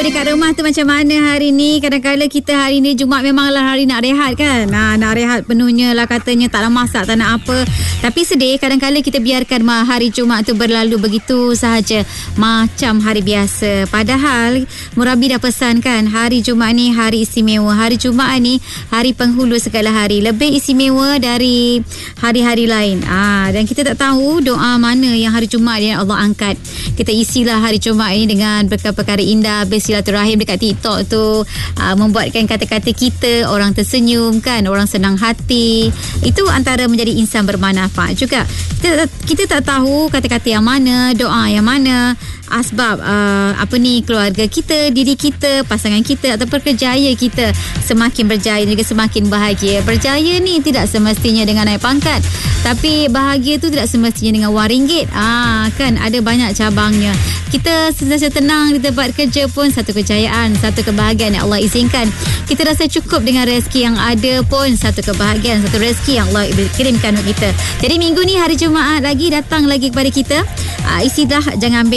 dekat rumah tu macam mana hari ni? Kadang-kadang kita hari ni Jumaat memanglah hari nak rehat kan. Nak rehat penuhnya lah katanya, tak nak masak, tak nak apa. Tapi sedih kadang-kadang kita biarkan hari Jumaat tu berlalu begitu sahaja macam hari biasa. Padahal Murabi dah pesan kan, hari Jumaat ni hari istimewa. Hari Jumaat ni hari penghulu segala hari, lebih istimewa dari hari-hari lain. Dan kita tak tahu doa mana yang hari Jumaat yang Allah angkat. Kita isilah hari Jumaat ini dengan perkara-perkara indah, bersilaturahim dekat TikTok tu, membuatkan kata-kata kita orang tersenyum kan, orang senang hati. Itu antara menjadi insan bermanfaat juga. Kita tak tahu kata-kata yang mana, doa yang mana, asbab keluarga kita, diri kita, pasangan kita ataupun kerjaya kita semakin berjaya juga semakin bahagia. Berjaya ni tidak semestinya dengan naik pangkat, tapi bahagia tu tidak semestinya dengan wang ringgit. Kan ada banyak cabangnya. Kita sentiasa tenang di tempat kerja pun satu kejayaan, satu kebahagiaan yang Allah izinkan. Kita rasa cukup dengan rezeki yang ada pun satu kebahagiaan, satu rezeki yang Allah kirimkan untuk kita. Jadi minggu ni hari Jumaat lagi datang lagi kepada kita. Isilah, jangan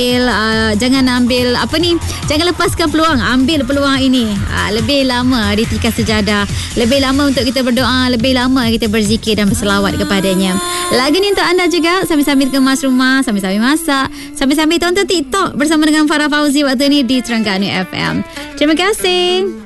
lepaskan peluang. Ambil peluang ini. Lebih lama ditikar sejadah, lebih lama untuk kita berdoa, lebih lama kita berzikir dan berselawat kepadanya. Lagu ni untuk anda juga, sambil-sambil kemas rumah, sambil-sambil masak, sambil-sambil tonton TikTok bersama dengan Farah Fauzi waktu ni di Terengganu FM. Terima kasih.